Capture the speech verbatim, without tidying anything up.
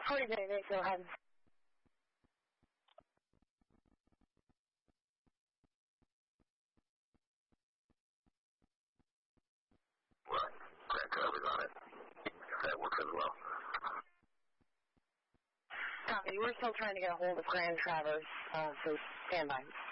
forty David, go ahead. Well, Grand Traverse on it. If that works as well. Copy. We're still trying to get a hold of Grand Traverse, uh, so stand by.